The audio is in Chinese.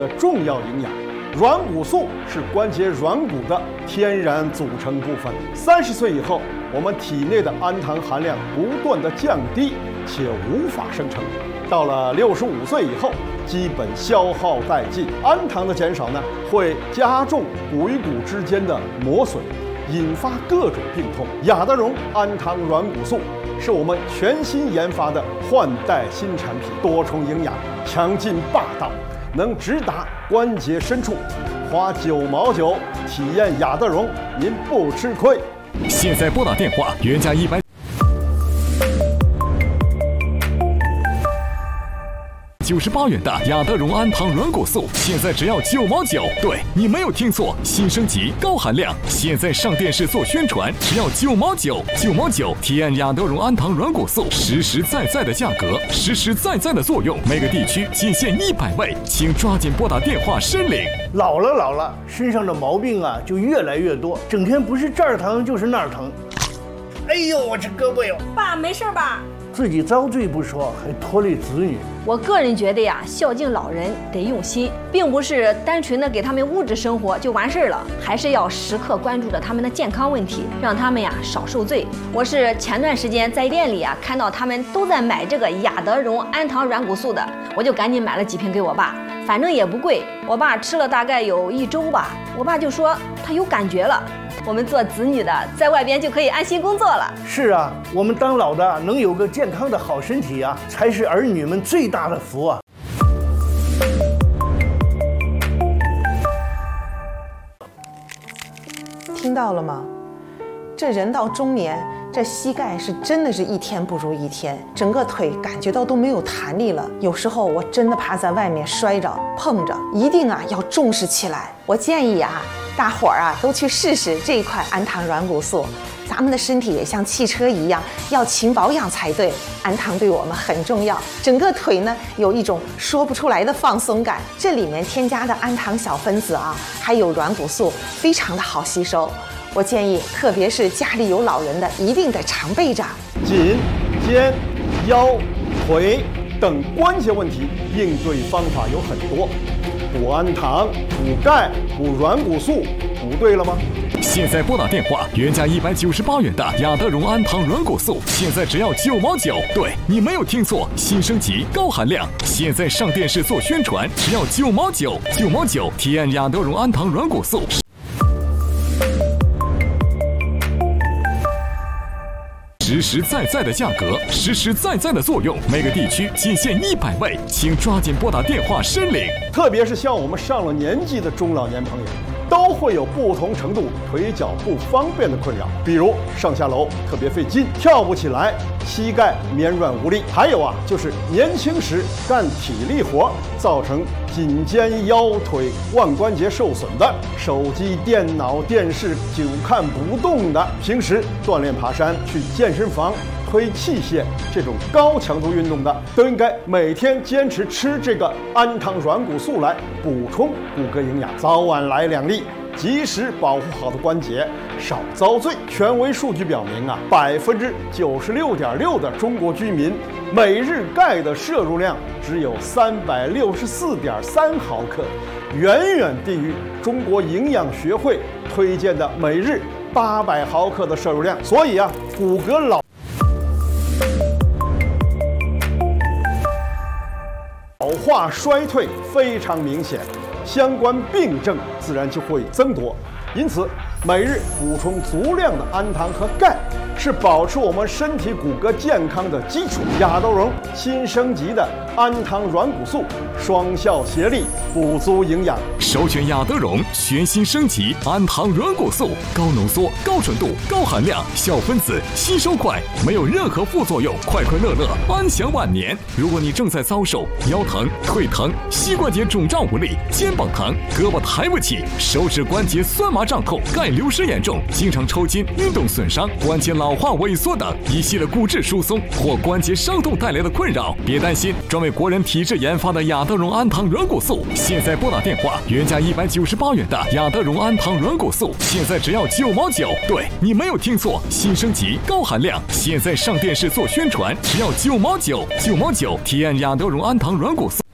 的重要营养。软骨素是关节软骨的天然组成部分。30岁以后，我们体内的氨糖含量不断的降低，且无法生成。到了65岁以后，基本消耗殆尽。氨糖的减少呢，会加重骨与骨之间的磨损，引发各种病痛。雅德荣氨糖软骨素是我们全新研发的换代新产品，多重营养，强劲霸道，能直达关节深处。花9毛9体验雅德荣，您不吃亏。 现在拨打电话，原价198元的雅德荣氨糖软骨素，现在只要9毛9。对，你没有听错，新升级高含量，现在上电视做宣传，只要9毛9，9毛9体验雅德荣氨糖软骨素，实实在在的价格，实实在在的作用，每个地区仅限100位，请抓紧拨打电话申领。 老了，身上的毛病啊就越来越多，整天不是这儿疼就是那儿疼。哎呦，我这胳膊哟！ 爸，没事吧？ 自己遭罪不说，还拖累子女。 我个人觉得呀，孝敬老人得用心，并不是单纯的给他们物质生活就完事儿了，还是要时刻关注着他们的健康问题，让他们呀少受罪。我是前段时间在店里啊看到他们都在买这个雅德荣氨糖软骨素的，我就赶紧买了几瓶给我爸，反正也不贵。我爸吃了大概有1周吧，我爸就说他有感觉了。我们做子女的在外边就可以安心工作了。 是啊，我们当老的能有个健康的好身体啊，才是儿女们最大的福啊。 听到了吗？这人到中年，这膝盖是真的是一天不如一天，整个腿感觉到都没有弹力了。有时候我真的怕在外面摔着碰着，一定啊要重视起来。我建议啊，大伙儿啊都去试试这一款氨糖软骨素。咱们的身体也像汽车一样，要勤保养才对。氨糖对我们很重要，整个腿呢有一种说不出来的放松感。这里面添加的氨糖小分子啊，还有软骨素，非常的好吸收。我建议，特别是家里有老人的，一定得常备着。 颈、肩、腰、腿等关节问题应对方法有很多，补氨糖、补钙、补软骨素，补对了吗？ 现在拨打电话，原价198元的雅德荣氨糖软骨素，现在只要9毛9。对，你没有听错，新升级高含量，现在上电视做宣传，只要9毛9，9毛9体验雅德荣氨糖软骨素。实实在在的价格，实实在在的作用，每个地区仅限100位，请抓紧拨打电话申领。 特别是像我们上了年纪的中老年朋友，都会有不同程度腿脚不方便的困扰，比如上下楼特别费劲，跳不起来，膝盖绵软无力，还有啊，就是年轻时干体力活，造成颈肩腰腿腕关节受损的，手机、电脑、电视久看不动的，平时锻炼爬山、去健身房推器械这种高强度运动的，都应该每天坚持吃这个氨糖软骨素来补充骨骼营养，早晚来2粒，及时保护好的关节，少遭罪。权威数据表明啊，96.6%的中国居民每日钙的摄入量只有364.3毫克，远远低于中国营养学会推荐的每日800毫克的摄入量。所以啊，骨骼老化衰退非常明显，相关病症自然就会增多。因此，每日补充足量的氨糖和钙，是保持我们身体骨骼健康的基础。雅德荣新升级的氨糖软骨素，双效协力，补足营养。 首选雅德荣全新升级氨糖软骨素，高浓缩、高纯度、高含量，小分子吸收快，没有任何副作用，快快乐乐，安享晚年。如果你正在遭受腰疼、腿疼、膝关节肿胀无力、肩膀疼、胳膊抬不起、手指关节酸麻胀痛、钙流失严重、经常抽筋、运动损伤、关节老化萎缩等一系列骨质疏松或关节伤痛带来的困扰，别担心，专为国人体质研发的雅德荣氨糖软骨素，现在拨打电话，原价198元的雅德荣氨糖软骨素，现在只要9毛9。对，你没有听错，新升级高含量，现在上电视做宣传，只要9毛9，9毛9体验雅德荣氨糖软骨素。